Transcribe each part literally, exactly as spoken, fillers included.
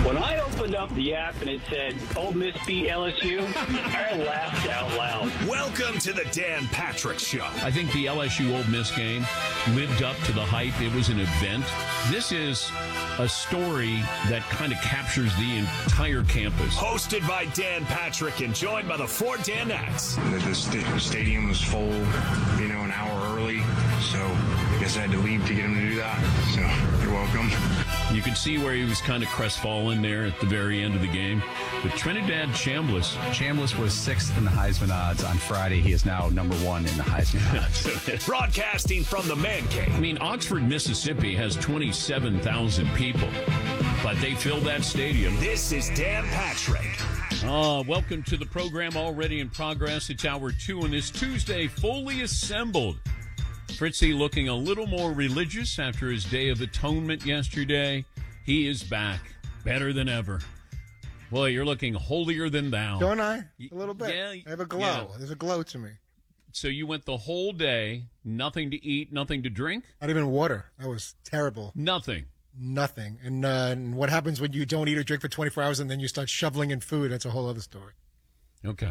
When I opened up the app and it said, Ole Miss beat L S U, I laughed out loud. Welcome to the Dan Patrick Show. I think the L S U Ole Miss game lived up to the hype. It was an event. This is a story that kind of captures the entire campus. Hosted by Dan Patrick and joined by the four Danettes. The, the st- stadium was full, you know, an hour early, so I guess I had to leave to get him to do that. So you're welcome. You could see where he was kind of crestfallen there at the very end of the game. But Trinidad Chambliss. Chambliss was sixth in the Heisman odds on Friday. He is now number one in the Heisman odds. Broadcasting from the Man Cave. I mean, Oxford, Mississippi has twenty-seven thousand people, but they fill that stadium. This is Dan Patrick. Uh, welcome to the program already in progress. It's hour two on this Tuesday, fully assembled. Fritzy looking a little more religious after his Day of Atonement yesterday. He is back, better than ever. Boy, you're looking holier than thou. Don't I? A little bit. Yeah, I have a glow. yeah. There's a glow to me. So you went the whole day, nothing to eat, nothing to drink? Not even water. That was terrible. Nothing. Nothing. And, uh, and what happens when you don't eat or drink for twenty-four hours and then you start shoveling in food? That's a whole other story. Okay.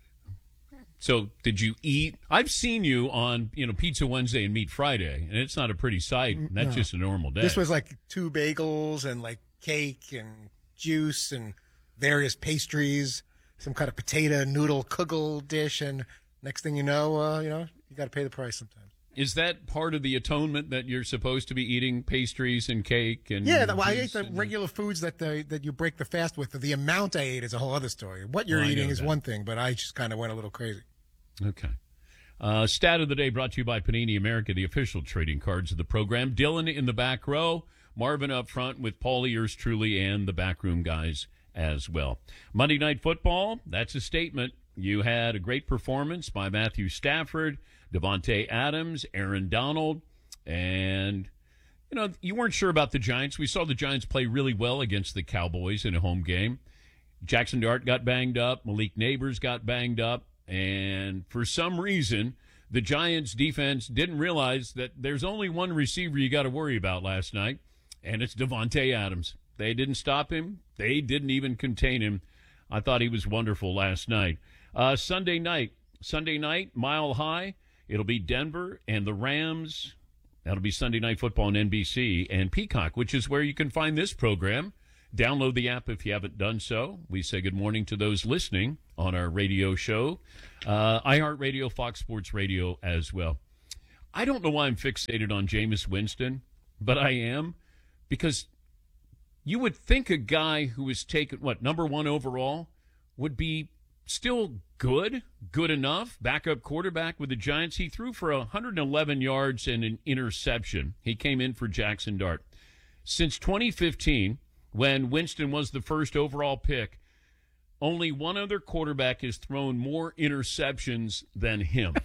So did you eat? I've seen you on, you know, Pizza Wednesday and Meat Friday, and it's not a pretty sight. That's No. just a normal day. This was like two bagels and like cake and juice and various pastries, some kind of potato noodle kugel dish, and next thing you know, uh, you know, you got to pay the price sometimes. Is that part of the atonement that you're supposed to be eating pastries and cake and Yeah, well, I ate juice the and- regular foods that the, that you break the fast with. The amount I ate is a whole other story. What you're Well, I eating know is that. one thing, but I just kind of went a little crazy. Okay. Uh, stat of the day brought to you by Panini America, the official trading cards of the program. Dylan in the back row, Marvin up front with Paul, yours truly, and the backroom guys as well. Monday Night Football, that's a statement. You had a great performance by Matthew Stafford, Devontae Adams, Aaron Donald, and, you know, you weren't sure about the Giants. We saw the Giants play really well against the Cowboys in a home game. Jackson Dart got banged up. Malik Neighbors got banged up. And for some reason, the Giants defense didn't realize that there's only one receiver you got to worry about last night, and it's Devontae Adams. They didn't stop him. They didn't even contain him. I thought he was wonderful last night. Uh, Sunday night, Sunday night, Mile High. It'll be Denver and the Rams. That'll be Sunday Night Football on N B C and Peacock, which is where you can find this program. Download the app if you haven't done so. We say good morning to those listening on our radio show, uh, iHeartRadio, Fox Sports Radio as well. I don't know why I'm fixated on Jameis Winston, but I am, because you would think a guy who was taken, what, number one overall, would be still good, good enough, backup quarterback with the Giants. He threw for one hundred eleven yards and an interception. He came in for Jackson Dart. Since twenty fifteen, when Winston was the first overall pick, only one other quarterback has thrown more interceptions than him.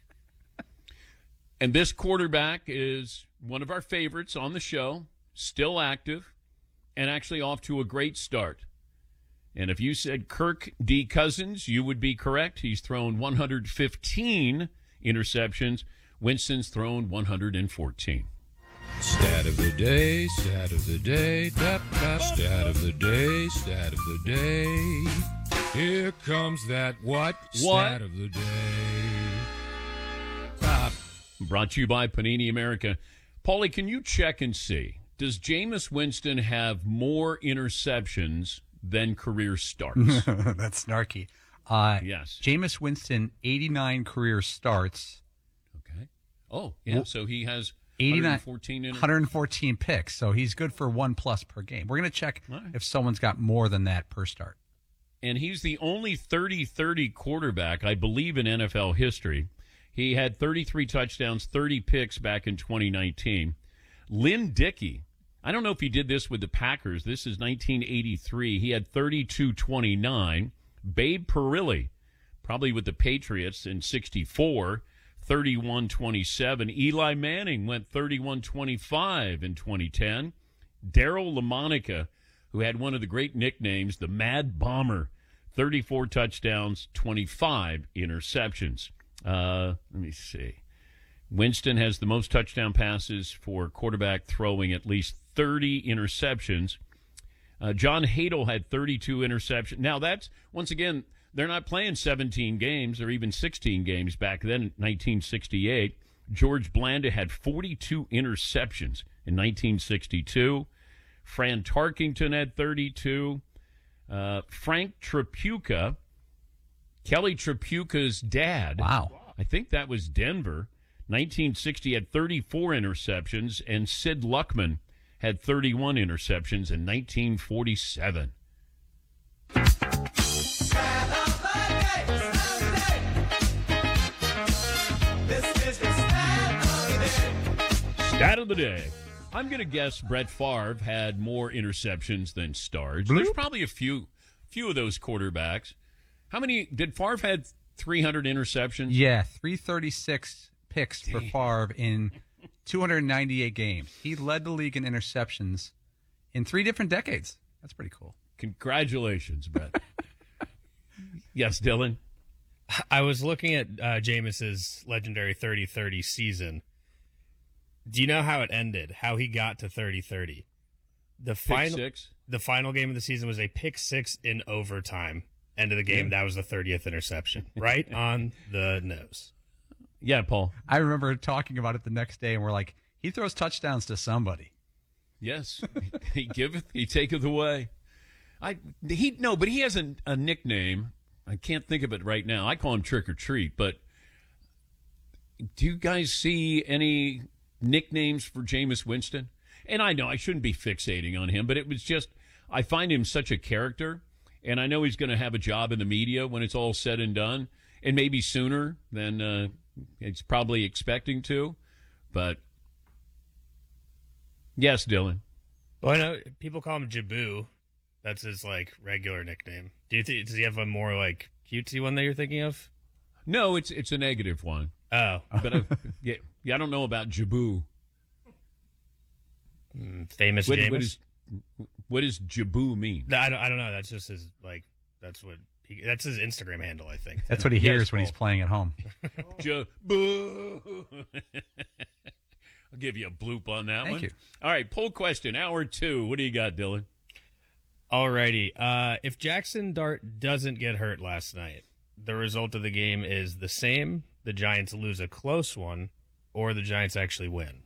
And this quarterback is one of our favorites on the show, still active, and actually off to a great start. And if you said Kirk D. Cousins, you would be correct. He's thrown one hundred fifteen interceptions. Winston's thrown one hundred fourteen. Stat of the day, stat of the day, tap, tap, stat of the day, stat of the day. Here comes that what? What? Stat of the day. Ah, brought to you by Panini America. Paulie, can you check and see, does Jameis Winston have more interceptions than career starts? That's snarky. Uh, Yes. Jameis Winston, eighty-nine career starts, Okay. Oh, yeah, so he has eighty-nine, one hundred fourteen in one hundred fourteen picks, so he's good for one plus per game. We're going to check All right. if someone's got more than that per start. And he's the only thirty thirty quarterback, I believe, in N F L history. He had thirty-three touchdowns, thirty picks back in twenty nineteen. Lynn Dickey, I don't know if he did this with the Packers. This is nineteen eighty-three. He had thirty-two twenty-nine. Babe Parilli, probably with the Patriots in sixty-four, thirty-one twenty-seven. Eli Manning went thirty-one twenty-five in twenty ten. Darryl LaMonica, who had one of the great nicknames, the Mad Bomber, thirty-four touchdowns, twenty-five interceptions. Uh, let me see. Winston has the most touchdown passes for quarterback throwing at least thirty interceptions. Uh, John Hadel had thirty-two interceptions. Now, that's, once again, they're not playing seventeen games or even sixteen games back then in nineteen sixty-eight. George Blanda had forty-two interceptions in nineteen sixty-two. Fran Tarkington had thirty-two. Uh, Frank Tripucka, Kelly Tripucka's dad. Wow. I think that was Denver. nineteen sixty had thirty-four interceptions, and Sid Luckman had thirty-one interceptions in nineteen forty-seven. Stat of the day. I'm going to guess Brett Favre had more interceptions than starts. There's probably a few few of those quarterbacks. How many did Favre had three hundred interceptions? Yeah, three thirty-six picks for Favre in two hundred ninety-eight games. He led the league in interceptions in three different decades. That's pretty cool. Congratulations, Brett. Yes, Dylan? I was looking at uh, Jameis's legendary thirty thirty season. Do you know how it ended? How he got to thirty thirty? The final six? The final game of the season was a pick six in overtime. End of the game, Yeah. that was the thirtieth interception. Right on the nose. Yeah, Paul. I remember talking about it the next day, and we're like, he throws touchdowns to somebody. Yes. He giveth, he taketh away. I he no, but he has a, a nickname. I can't think of it right now. I call him Trick or Treat, but do you guys see any nicknames for Jameis Winston? And I know I shouldn't be fixating on him, but it was just, I find him such a character, and I know he's going to have a job in the media when it's all said and done, and maybe sooner than uh, he's probably expecting to. But yes, Dylan. Well, I know people call him Jaboo. That's his like regular nickname. Do you think does he have a more like cutesy one that you're thinking of? No, it's it's a negative one. Oh, But I, yeah, yeah, I don't know about Jaboo. Mm, famous What, Jameis. what, is, what does Jaboo mean? No, I don't. I don't know. That's just his like. That's what. He, that's his Instagram handle. I think. That's what he Yes, hears when he's Paul. playing at home. Jaboo. I'll give you a bloop on that Thank one. you. All right, poll question, hour two. What do you got, Dylan? Alrighty. Uh, if Jackson Dart doesn't get hurt last night, the result of the game is the same. The Giants lose a close one, or the Giants actually win.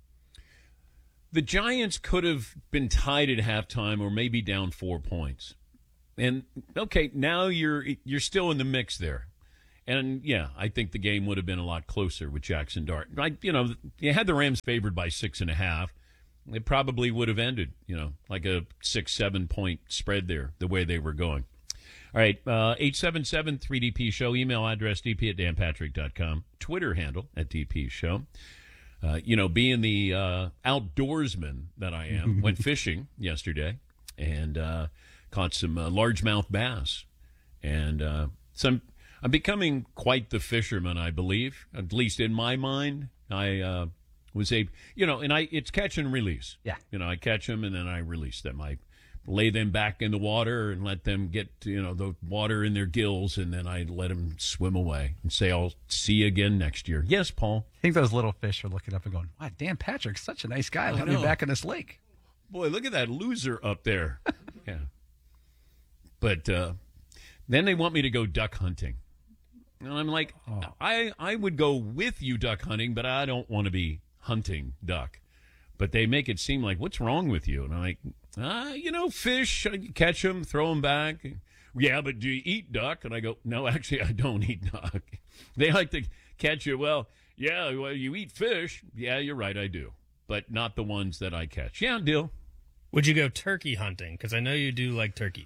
The Giants could have been tied at halftime or maybe down four points. And, okay, now you're you're still in the mix there. And, yeah, I think the game would have been a lot closer with Jackson Dart. Like, you know, you had the Rams favored by six and a half. It probably would have ended, you know, like a six, seven-point spread there, the way they were going. All right, uh, eight seven seven three D P Show, email address d p at dan patrick dot com, Twitter handle at D P Show. Uh, you know, being the uh, outdoorsman that I am, went fishing yesterday and uh, caught some uh, largemouth bass. And uh, some, I'm becoming quite the fisherman, I believe, at least in my mind. I uh, was a, you know, and I it's catch and release. Yeah. You know, I catch them and then I release them. I lay them back in the water and let them get, you know, the water in their gills, and then I let them swim away and say, I'll see you again next year. Yes, Paul. I think those little fish are looking up and going, wow, Dan Patrick's such a nice guy. Let me know. back in this lake. Boy, look at that loser up there. Yeah. But uh, then they want me to go duck hunting. And I'm like, Oh. I, I would go with you duck hunting, but I don't want to be hunting duck. But they make it seem like, what's wrong with you? And I'm like, ah, you know, fish, I catch them, throw them back. Yeah, but do you eat duck? And I go, no, actually, I don't eat duck. They like to catch you. Well, yeah, well, you eat fish. Yeah, you're right, I do. But not the ones that I catch. Yeah, deal. Would you go turkey hunting? Because I know you do like turkey.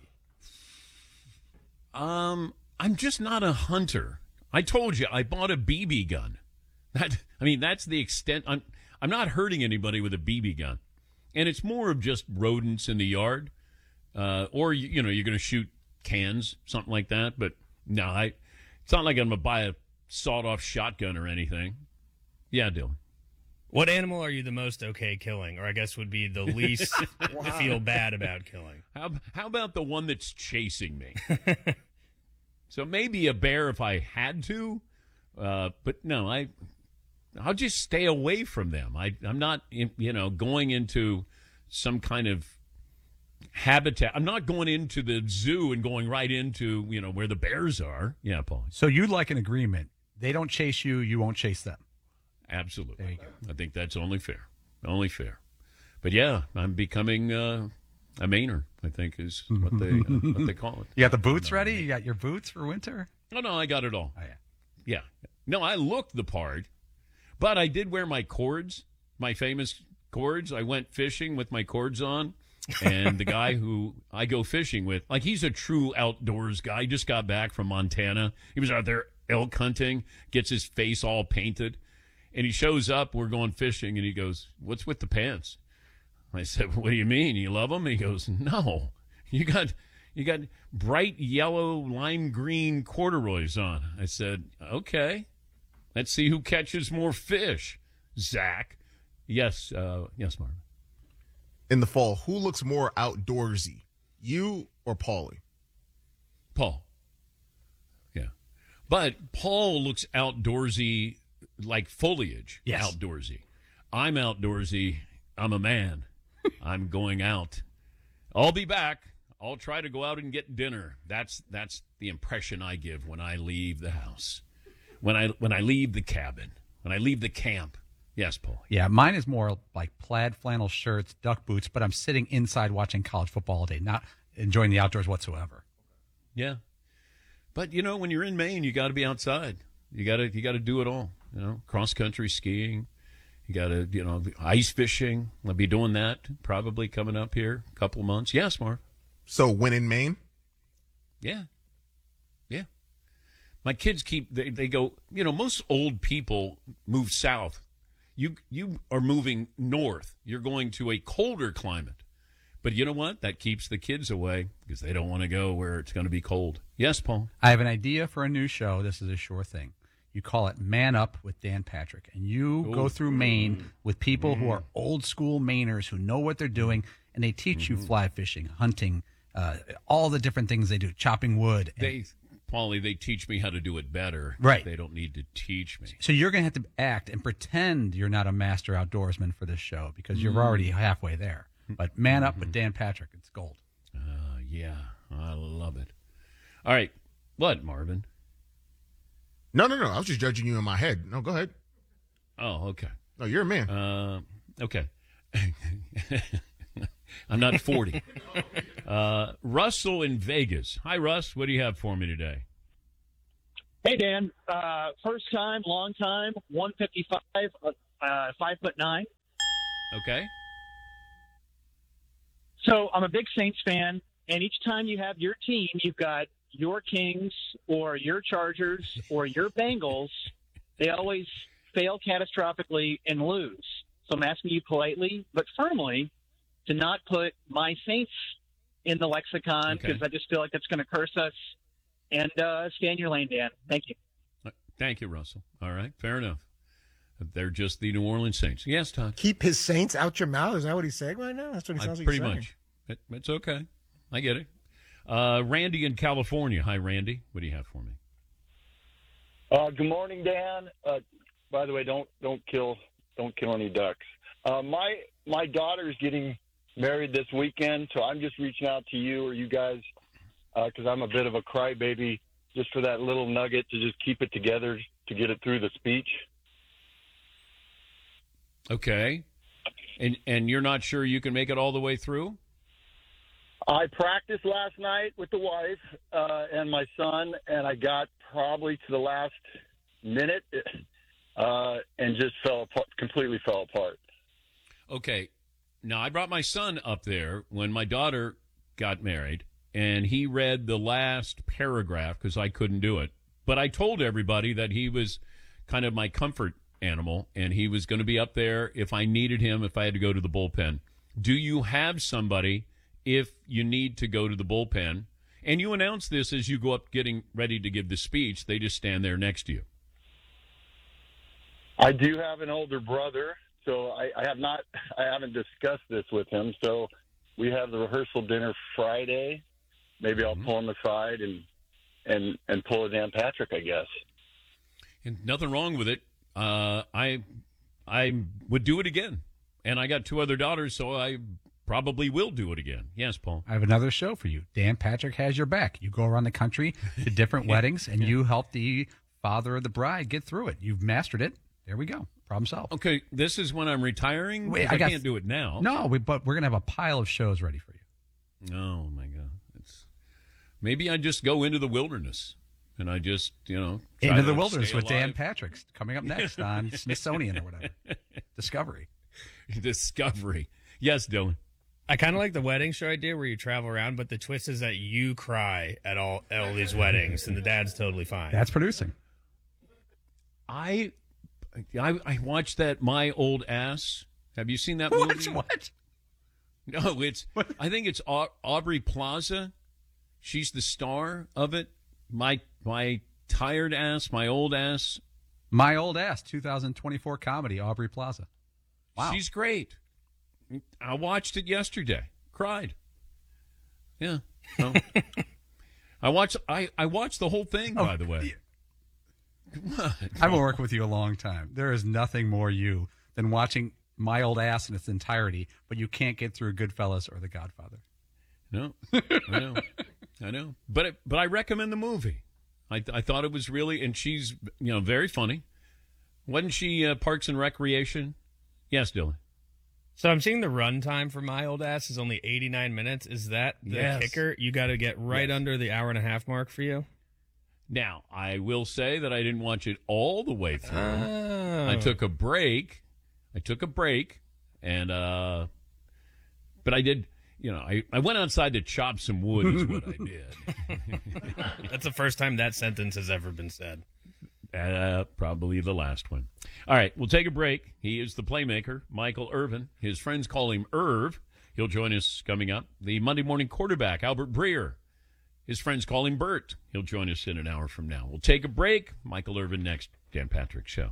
Um, I'm just not a hunter. I told you, I bought a B B gun. That, I mean, that's the extent. I'm, I'm not hurting anybody with a B B gun. And it's more of just rodents in the yard. Uh, or, you, you know, you're going to shoot cans, something like that. But no, I, it's not like I'm going to buy a sawed-off shotgun or anything. Yeah, Dylan. What animal are you the most okay killing, or I guess would be the least feel bad about killing? How, how about the one that's chasing me? So maybe a bear if I had to. Uh, but no, I, I'll just stay away from them. I, I'm not, you know, going into some kind of habitat. I'm not going into the zoo and going right into, you know, where the bears are. Yeah, Paul. So you'd like an agreement. They don't chase you, you won't chase them. Absolutely. There you go. I think that's only fair. Only fair. But yeah, I'm becoming uh, a Mainer, I think is what they uh, what they call it. You got the boots ready? You got your boots for winter? Oh, no, I got it all. Oh, yeah. Yeah. No, I looked the part, but I did wear my cords, my famous cords. I went fishing with my cords on, and the guy who I go fishing with, like, he's a true outdoors guy. He just got back from Montana. He was out there elk hunting, gets his face all painted, and he shows up. We're going fishing, and he goes, "What's with the pants?" I said, "What do you mean? You love them?" He goes, "No, you got you got bright yellow, lime green corduroys on." I said, "Okay, let's see who catches more fish." Zach, yes, uh, yes, Marvin. In the fall, who looks more outdoorsy, you or Paulie? Paul. Yeah, but Paul looks outdoorsy, like foliage. Yes. Outdoorsy. I'm outdoorsy. I'm a man. I'm going out. I'll be back. I'll try to go out and get dinner. That's that's the impression I give when I leave the house. When I when I leave the cabin. When I leave the camp. Yes, Paul. Yeah, mine is more like plaid flannel shirts, duck boots, but I'm sitting inside watching college football all day, not enjoying the outdoors whatsoever. Yeah. But you know, when you're in Maine, you got to be outside. You got to you got to do it all, you know, cross country skiing. You got to, you know, ice fishing. I'll be doing that probably coming up here a couple of months. Yes, Marv. So when in Maine? Yeah. Yeah. My kids keep, they, they go, you know, most old people move south. You you are moving north. You're going to a colder climate. But you know what? That keeps the kids away because they don't want to go where it's going to be cold. Yes, Paul? I have an idea for a new show. This is a sure thing. You call it Man Up with Dan Patrick. And you Ooh. go through Maine with people who are old school Mainers who know what they're doing, and they teach you fly fishing, hunting, uh, all the different things they do, chopping wood. And They, Paulie, they teach me how to do it better. Right. They don't need to teach me. so you're going to have to act and pretend you're not a master outdoorsman for this show because you're already halfway there. But Man Up with Dan Patrick, it's gold. Uh, yeah, I love it. All right. What, Marvin? No, no, no. I was just judging you in my head. No, go ahead. Oh, okay. No, you're a man. Uh, okay. I'm not forty. uh, Russell in Vegas. Hi, Russ. What do you have for me today? Hey, Dan. Uh, first time, long time, one fifty-five, uh, five foot nine. Okay. So I'm a big Saints fan, and each time you have your team, you've got your Kings or your Chargers or your Bengals. They always fail catastrophically and lose. So I'm asking you politely but firmly to not put my Saints in the lexicon because Okay. I just feel like that's going to curse us. And uh, stay in your lane, Dan. Thank you. Thank you, Russell. All right. Fair enough. They're just the New Orleans Saints. Yes, Todd. Keep his Saints out your mouth. Is that what he's saying right now? That's what he I- sounds like pretty he's saying. much. It, it's okay. I get it. Uh, Randy in California. Hi, Randy. What do you have for me? Uh, good morning, Dan. Uh, by the way, don't don't kill don't kill any ducks. Uh, my my daughter's getting married this weekend, so I'm just reaching out to you or you guys because I'm a bit of a crybaby, just for that little nugget to just keep it together to get it through the speech. Okay. And and you're not sure you can make it all the way through? I practiced last night with the wife uh, and my son, and I got probably to the last minute uh, and just fell apart, completely fell apart. Okay. Now, I brought my son up there when my daughter got married, and he read the last paragraph because I couldn't do it. But I told everybody that he was kind of my comfort animal, and he was going to be up there if I needed him, if I had to go to the bullpen. Do you have somebody if you need to go to the bullpen? And you announce this as you go up getting ready to give the speech. They just stand there next to you. I do have an older brother, so I, I have not. I haven't discussed this with him. So we have the rehearsal dinner Friday. Maybe I'll pull him aside and and and pull a Dan Patrick, I guess. And nothing wrong with it. Uh, I I would do it again. And I got two other daughters, so I probably will do it again. Yes, Paul. I have another show for you. Dan Patrick has your back. You go around the country to different weddings, and you help the father of the bride get through it. You've mastered it. There we go. Problem solved. Okay, this is when I'm retiring. Wait, I, I got- can't do it now. No, we, but we're going to have a pile of shows ready for you. Oh my God! It's maybe I just go into the wilderness and I just you know try Into to the Wilderness stay with Dan alive. Patrick coming up next on Smithsonian or whatever. Discovery. Discovery. Yes, Dylan. I kind of like the wedding show idea where you travel around, but the twist is that you cry at all at all these weddings, and the dad's totally fine. That's producing. I, I I watched that My Old Ass. Have you seen that What? movie? What? No, it's. I think it's Au- Aubrey Plaza. She's the star of it. My my tired ass, my old ass. My Old Ass, two thousand twenty-four comedy, Aubrey Plaza. Wow. She's great. I watched it yesterday. Cried. Yeah. So, I watched. I I watched the whole thing. Oh, by the way. I've been working with you a long time. There is nothing more you than watching My Old Ass in its entirety, but you can't get through Goodfellas or The Godfather. No, I know, I know. But it, but I recommend the movie. I I thought it was really, and she's you know very funny. Wasn't she uh, Parks and Recreation? Yes, Dylan. So I'm seeing the run time for My Old Ass is only eighty-nine minutes. Is that the Yes. kicker? You got to get right Yes. under the hour and a half mark for you? Now I will say that I didn't watch it all the way through. Oh. I took a break. I took a break, and uh, but I did. You know, I, I went outside to chop some wood. Is what I did. That's the first time that sentence has ever been said. Uh, probably the last one. All right, we'll take a break. He is the playmaker, Michael Irvin. His friends call him Irv. He'll join us coming up. The Monday morning quarterback, Albert Breer. His friends call him Bert. He'll join us in an hour from now. We'll take a break. Michael Irvin next. Dan Patrick Show.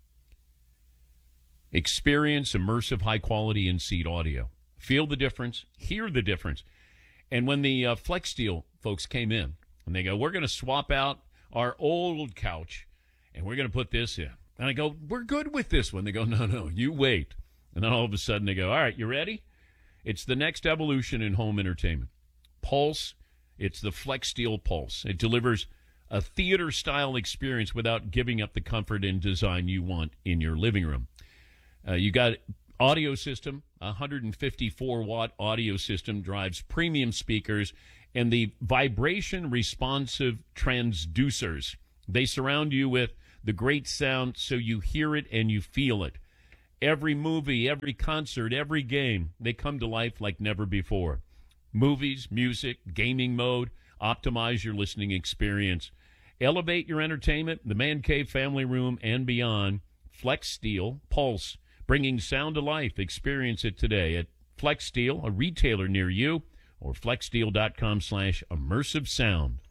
Experience immersive, high-quality in-seat audio. Feel the difference. Hear the difference. And when the uh, Flex Steel folks came in, and they go, we're going to swap out our old couch, and we're going to put this in. And I go, we're good with this one. They go, no, no, you wait. And then all of a sudden they go, all right, you ready? It's the next evolution in home entertainment. Pulse, it's the Flex Steel Pulse. It delivers a theater-style experience without giving up the comfort and design you want in your living room. Uh, you got audio system, a one hundred fifty-four watt audio system drives premium speakers and the vibration responsive transducers. They surround you with the great sound so you hear it and you feel it. Every movie, every concert, every game, they come to life like never before. Movies, music, gaming mode, optimize your listening experience. Elevate your entertainment, the man cave, family room, and beyond. Flex Steel Pulse, bringing sound to life. Experience it today at Flex Steel, a retailer near you, or flexsteel.com slash immersive sound.